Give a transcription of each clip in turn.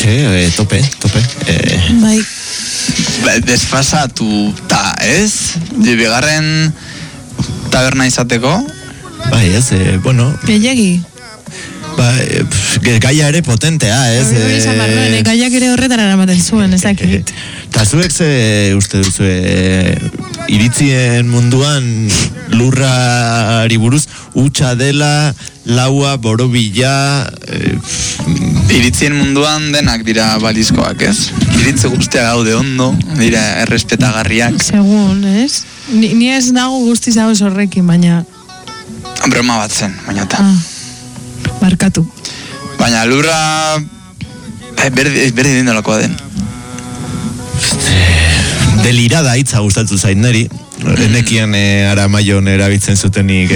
tope. Bai. Desfasatuta, ez? Bigarren taberna izateko? Bai, ez, Gehiagi. Gaia ere potentea, ez? Hori izan barroen, gaiak ere horretara eramaten zuen, ezakit. Eta zuek uste duzu, iritzien munduan lurrari buruz, hutsa dela, laua, borobila... Iritzien munduan denak dira balizkoak, ez? Iritze guztia gaude ondo, dira errespetagarriak. Segun, ez? Ni ez nago guztiz hau horrekin, baina... Broma bat zen, baina eta. Markatu. Baina lurra... berdi dindolakoa den. Delirada hitza gustatu zain neri. Enekian Aramaion erabiltzen zutenik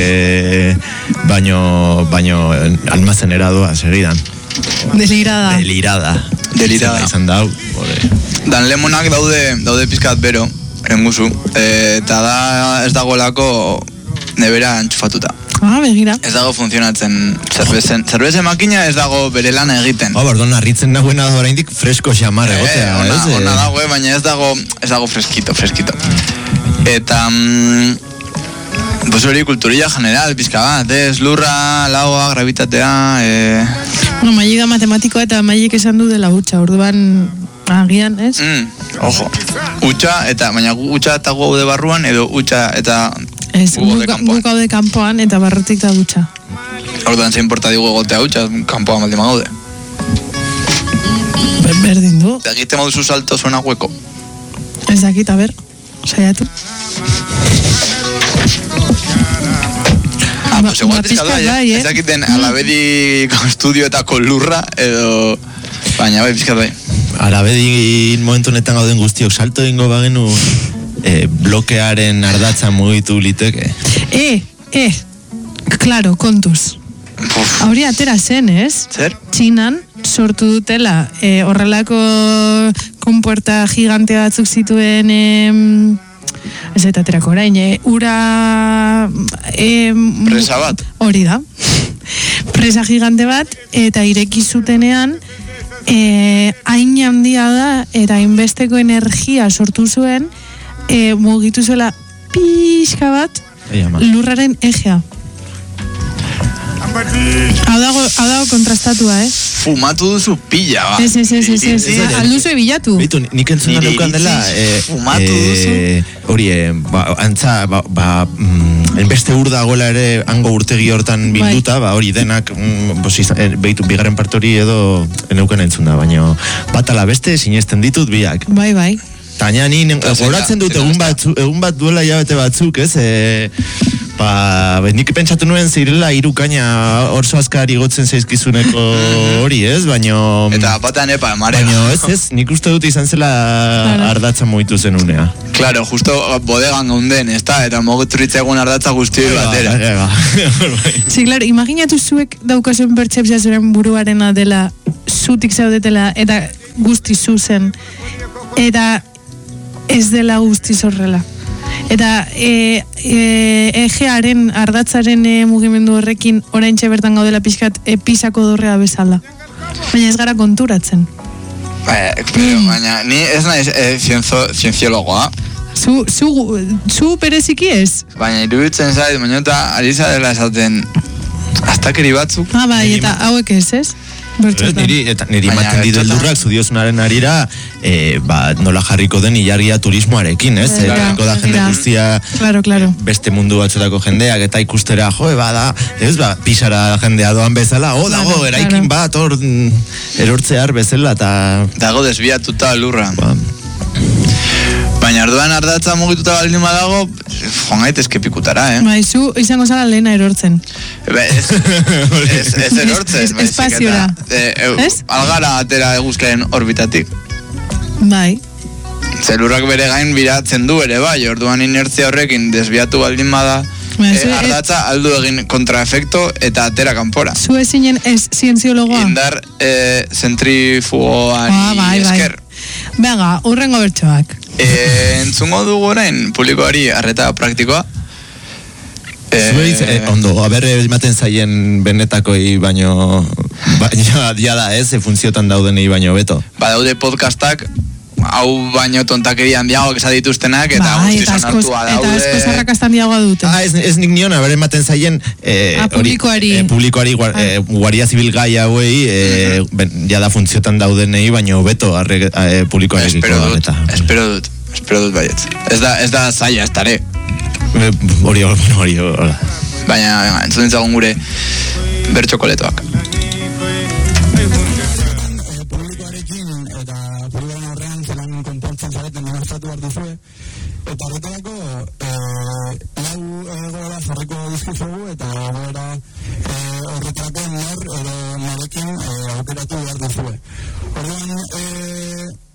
baino almazenera doa, segidan. Delirada. Izan dau. Dan lemonak daude pizkat bero, erenguzu. Eta da ez dagoelako nebera entxufatuta. Begira. Ez dago funtzionatzen zerbeze makina ez dago bere lana egiten. Bordon, harritzen nagoena da oraindik fresko xamar egotea. Ona dago, baina ez dago freskito. Eta pues hori kulturilla general, pizka bat, ez lurra, laua, gravitatea... Mailika matematikoa eta mailek esan du dela hutsa, orduan agian, ez? Ojo, hutsa eta gu de barruan edo hutsa eta... Ez, guk gaude kanpoan eta barrotik da dutxa. Orduan ze importa digu egotea hutsa, kanpoan baldima gaude. Berdin du. Eta egite moduzu salto zuena hueko. Ez dakit, a ber, saiatu. Pues igual pizkat bai, ez dakiten Alabedi estudioetako lurra edo... Baina bai, pizkat bai. Alabedi momentu honetan gauden guztiok salto ingo bagenu... blokearen ardatza mugitu liteke. Claro, kontuz. Hori atera zen, ez? Zer? Txinan sortu dutela horrelako konpuerta gigante batzuk zituen ez eta aterako orain, ura presa bat? Hori da. Presa gigante bat eta ireki zutenean hain handia da eta hainbesteko energia sortu zuen mugitu zuela pixka bat lurraren egea. Hau dago kontrastatua, Fumatu duzu pila, ba. Ez. Alduzu ebilatu. Bitu, nik entzuna dukan dela... Fumatu duzu. Hori, antza, enbeste ur dagoela ere hango urtegi hortan bilduta, hori denak, behitu, bigarren partori edo eneuken entzuna, baina bat ala beste sinesten ditut biak. Bai. Taina ni goratzen dut egun bat duela hilabete batzuk, ez? Nik pentsatu nuen zirela irukaina orso azkar igotzen zaizkizuneko hori, ez? Baina... Eta batean marea. Baina ez, nik uste dut izan zela ardatza mugitu zen unea. Claro, justo bodegan gaunden, ez da? Eta mogituritzen ardatza guztioi batera. Sí, claro, imaginatu zuek daukazuen pertsepzia zuren buruarena dela, zutik zaudetela, eta guzti zuzen, eta ez dela guztiz horrela. Eta egearen, ardatzaren mugimendu horrekin oraintxe bertan gaudela pixkat pisako dorrea bezala. Baina ez gara konturatzen. Baina, ni ez naiz zientziologoa. Zu pereziki ez? Baina iruditzen zait, baina eta ari zarela esaten astakeri batzuk. Bai, eta hauek ez? Niri ematen ditu eldurrak zudiozunaren arira nola jarriko den ilargia turismoarekin, ez? Jarriko da jende guztia beste mundu batzutako jendeak eta ikustera bada, ez pisara jendea doan bezala, dago eraikin bat hor erortzear bezala eta... Dago desbiatuta lurra. Baina orduan ardatza mugituta baldin badago, joan gaitezke pikutara, Bai, zu izango zara lehena erortzen. Ez erortzen. Espaziora. Algara atera eguzkaren orbitatik. Bai. Zelurrak bere gain biratzen du ere, bai, orduan inertzia horrekin desbiatu baldin bada, ardatza aldu egin kontraefekto eta atera kanpora. Zu ezinen ez zientziologoa? Indar zentrifugoari esker. Bega, urrengo bertsoak. Entzungo dugu orain publikoari arreta praktikoa. Ondo, ematen zaien benetakoi baino Ja da, funtziotan daudenei baino beto. Daude podcastak, hau baino tontakeria handiago esan dituztenak, eta guztiz onartua daude. Eta asko zarrakazta handiagoa dute. Ez nik niona, bere ematen zaien publikoari guaria zibil gai hauei, jada funtziotan daudenei, baino beto publikoari. Espero dut baietz. Ez da zaila, ez tare. Hori. Baina, entzun ditzagun gure bertxokoletoak. Eta horretarako lau egoera jarriko dizkizugu eta egoera horretarako nor edo norekin aukeratu behar duzue. Orduan,